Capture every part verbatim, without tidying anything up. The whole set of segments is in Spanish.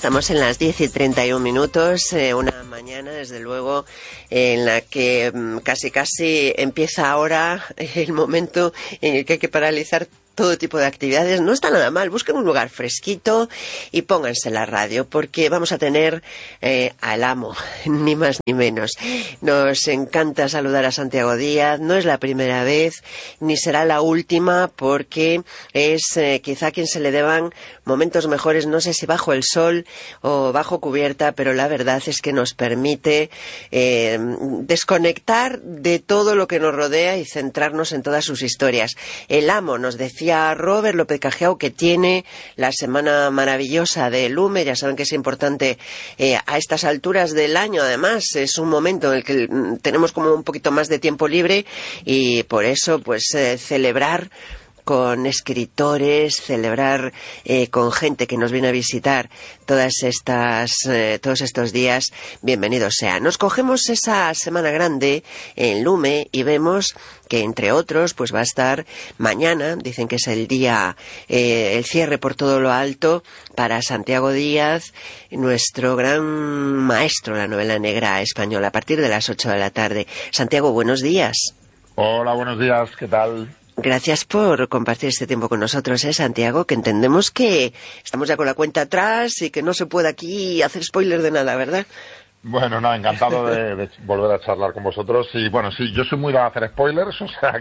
Estamos en las diez y treinta y un minutos, eh, una mañana, desde luego, en la que mm, casi casi empieza ahora el momento en el que hay que paralizar todo tipo de actividades. No está nada mal, busquen un lugar fresquito y pónganse la radio, porque vamos a tener eh, al amo, ni más ni menos. Nos encanta saludar a Santiago Díaz, no es la primera vez, ni será la última, porque es eh, quizá a quien se le deban momentos mejores, no sé si bajo el sol o bajo cubierta, pero la verdad es que nos permite eh, desconectar de todo lo que nos rodea y centrarnos en todas sus historias. El amo, nos decía Robert López Cajiao, que tiene la semana maravillosa de Lume. Ya saben que es importante eh, a estas alturas del año, además es un momento en el que tenemos como un poquito más de tiempo libre y por eso pues eh, celebrar con escritores, celebrar eh, con gente que nos viene a visitar todas estas, eh, todos estos días, bienvenidos sea. Nos cogemos esa semana grande en Lume y vemos que, entre otros, pues va a estar mañana, dicen que es el día, eh, el cierre por todo lo alto para Santiago Díaz, nuestro gran maestro de la novela negra española, a partir de las ocho de la tarde. Santiago, buenos días. Hola, buenos días, ¿qué tal? Gracias por compartir este tiempo con nosotros, ¿eh, Santiago? Que entendemos que estamos ya con la cuenta atrás y que no se puede aquí hacer spoiler de nada, ¿verdad? Bueno, nada, encantado de, de volver a charlar con vosotros. Y bueno, sí, yo soy muy de hacer spoilers, o sea,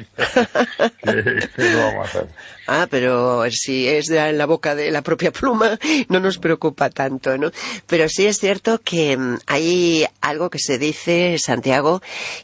que, que, que lo vamos a hacer. Ah, pero si es de la boca de la propia pluma, no nos preocupa tanto, ¿no? Pero sí es cierto que um, hay algo que se dice, Santiago,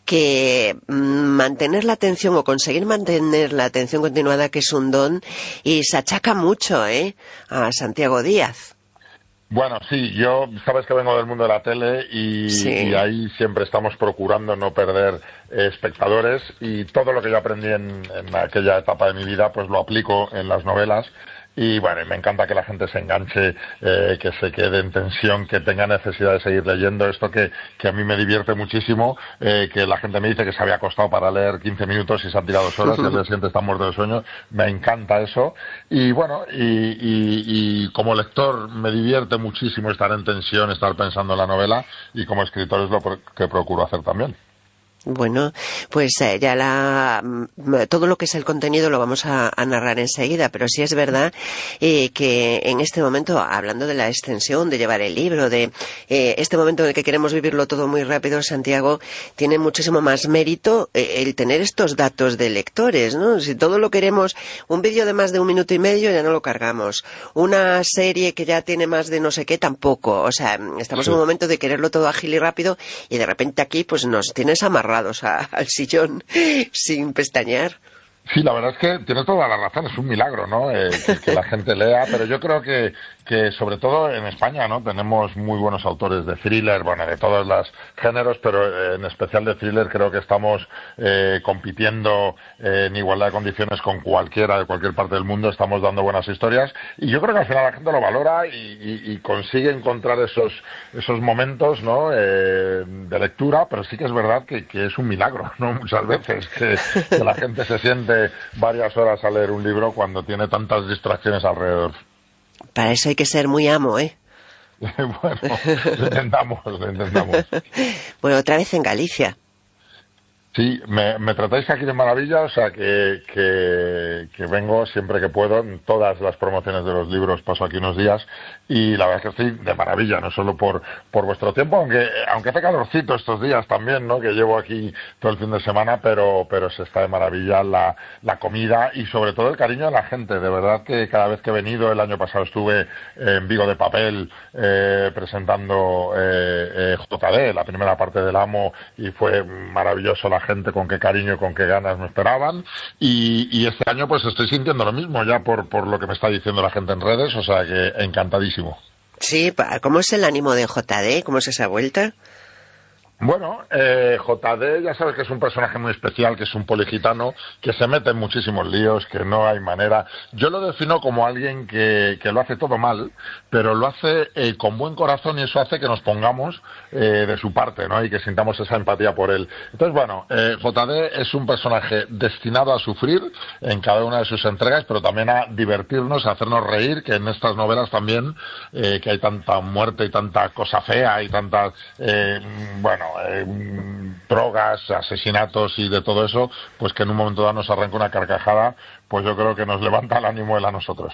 que um, mantener la atención o conseguir mantener la atención continuada, que es un don, y se achaca mucho, ¿eh?, a Santiago Díaz. Bueno, sí, yo, sabes que vengo del mundo de la tele y, sí. y ahí siempre estamos procurando no perder eh, espectadores, y todo lo que yo aprendí en, en aquella etapa de mi vida pues lo aplico en las novelas. Y bueno, me encanta que la gente se enganche, eh, que se quede en tensión, que tenga necesidad de seguir leyendo. Esto que, que a mí me divierte muchísimo, eh, que la gente me dice que se había acostado para leer quince minutos y se han tirado dos horas y el día siguiente está muerto de sueño. Me encanta eso. Y bueno, y, y, y como lector me divierte muchísimo estar en tensión, estar pensando en la novela, y como escritor es lo que procuro hacer también. Bueno, pues eh, ya la, todo lo que es el contenido lo vamos a, a narrar enseguida, pero sí es verdad eh, que en este momento, hablando de la extensión, de llevar el libro, de eh, este momento en el que queremos vivirlo todo muy rápido, Santiago, tiene muchísimo más mérito eh, el tener estos datos de lectores, ¿no? Si todo lo queremos, un vídeo de más de un minuto y medio ya no lo cargamos, una serie que ya tiene más de no sé qué tampoco, o sea, estamos sí. en un momento de quererlo todo ágil y rápido, y de repente aquí pues nos tienes amarrado A, al sillón sin pestañear. Sí, la verdad es que tienes toda la razón, es un milagro, ¿no? Eh, que, que la gente lea, pero yo creo que, que sobre todo en España, ¿no? Tenemos muy buenos autores de thriller, bueno, de todos los géneros, pero eh, en especial de thriller creo que estamos eh, compitiendo eh, en igualdad de condiciones con cualquiera de cualquier parte del mundo, estamos dando buenas historias, y yo creo que al final la gente lo valora y, y, y consigue encontrar esos esos momentos, ¿no? Eh, de lectura, pero sí que es verdad que, que es un milagro, ¿no? Muchas veces que, que la gente se siente varias horas a leer un libro cuando tiene tantas distracciones alrededor. Para eso hay que ser muy amo, ¿eh? Bueno, lo intentamos, lo intentamos. Bueno, otra vez en Galicia. Sí, me, me tratáis aquí de maravilla, o sea que, que, que vengo siempre que puedo. En todas las promociones de los libros paso aquí unos días, y la verdad es que estoy de maravilla, no solo por, por vuestro tiempo, aunque, aunque hace calorcito estos días también, ¿no? Que llevo aquí todo el fin de semana, pero, pero se está de maravilla la, la comida y sobre todo el cariño de la gente. De verdad que cada vez que he venido, el año pasado estuve en Vigo de Papel eh, presentando eh, eh, J D, la primera parte del Amo, y fue maravilloso la gente, con qué cariño y con qué ganas me esperaban, y, y este año pues estoy sintiendo lo mismo ya por, por lo que me está diciendo la gente en redes, o sea que encantadísimo. Sí, ¿cómo es el ánimo de J D? ¿Cómo es esa vuelta? Bueno, eh, J D ya sabes que es un personaje muy especial, que es un poligitano, que se mete en muchísimos líos, que no hay manera. Yo lo defino como alguien que, que lo hace todo mal, pero lo hace eh, con buen corazón y eso hace que nos pongamos eh, de su parte, ¿no? Y que sintamos esa empatía por él. Entonces, bueno, eh, J D es un personaje destinado a sufrir en cada una de sus entregas, pero también a divertirnos, a hacernos reír, que en estas novelas también, eh, que hay tanta muerte y tanta cosa fea y tanta, eh, bueno, Eh, drogas, asesinatos y de todo eso, pues que en un momento dado nos arranca una carcajada, pues yo creo que nos levanta el ánimo él a nosotros.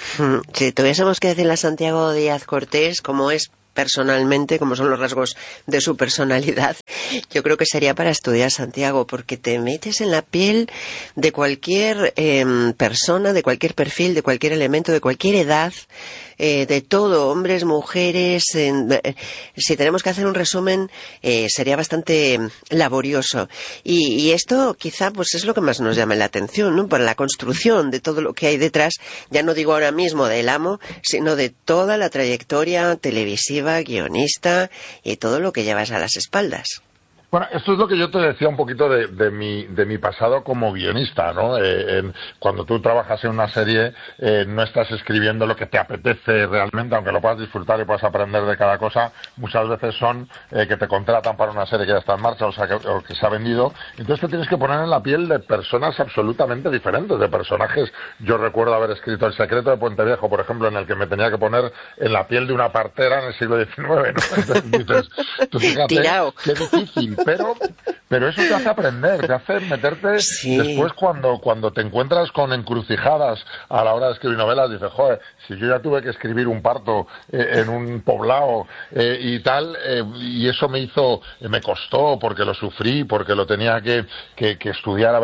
Si tuviésemos que decirle a Santiago Díaz Cortés cómo es personalmente, como son los rasgos de su personalidad, yo creo que sería para estudiar, Santiago, porque te metes en la piel de cualquier eh, persona, de cualquier perfil, de cualquier elemento, de cualquier edad, eh, de todo, hombres, mujeres. En, eh, si tenemos que hacer un resumen, eh, sería bastante laborioso. Y, y esto quizá pues es lo que más nos llama la atención, ¿no? Por la construcción de todo lo que hay detrás, ya no digo ahora mismo del amo, sino de toda la trayectoria televisiva, guionista y todo lo que llevas a las espaldas. Bueno, esto es lo que yo te decía un poquito de, de mi de mi pasado como guionista, ¿no? Eh, en, cuando tú trabajas en una serie, eh, no estás escribiendo lo que te apetece realmente, aunque lo puedas disfrutar y puedas aprender de cada cosa. Muchas veces son eh, que te contratan para una serie que ya está en marcha, o sea, que, o que se ha vendido. Entonces te tienes que poner en la piel de personas absolutamente diferentes, de personajes. Yo recuerdo haber escrito El secreto de Puente Viejo, por ejemplo, en el que me tenía que poner en la piel de una partera en el siglo diecinueve, ¿no? Entonces dices, tú fíjate, Tirao. qué difícil. Pero, pero eso te hace aprender, te hace meterte. Sí. Después cuando, cuando te encuentras con encrucijadas a la hora de escribir novelas, dices, joder, si yo ya tuve que escribir un parto eh, en un poblado eh, y tal, eh, y eso me hizo, me costó porque lo sufrí, porque lo tenía que, que, que estudiar a